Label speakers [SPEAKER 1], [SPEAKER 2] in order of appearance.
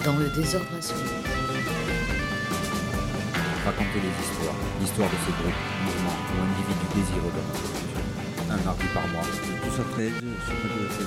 [SPEAKER 1] Dans le désordre absolu.
[SPEAKER 2] Raconter les histoires, l'histoire de ces groupes, mouvements ou individus désireux de reconstruction. Un mardi par mois.
[SPEAKER 3] De 12 à 13 sur Radio